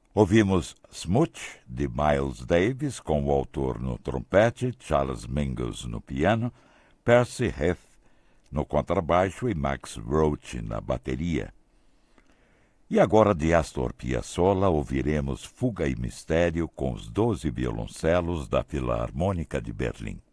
Ouvimos Smooch, de Miles Davis, com o autor no trompete, Charles Mingus no piano, Percy Heath no contrabaixo e Max Roach na bateria. E agora, de Astor Piazzolla, ouviremos Fuga e Mistério com os 12 violoncelos da Filarmônica de Berlim.